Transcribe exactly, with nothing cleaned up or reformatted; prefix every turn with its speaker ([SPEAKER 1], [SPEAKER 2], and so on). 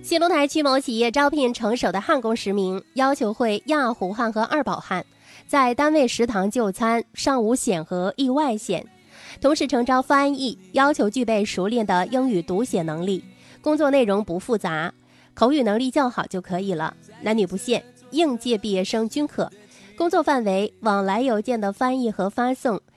[SPEAKER 1] 新龙台区某企业招聘成熟的汉工十名，要求会亚湖汉和二保汉，在单位食堂就餐，上无险和意外险。同时诚招翻译，要求具备熟练的英语读写能力，工作内容不复杂，口语能力较好就可以了，男女不限，应届毕业生均可。工作范围：往来邮件的翻译和发送，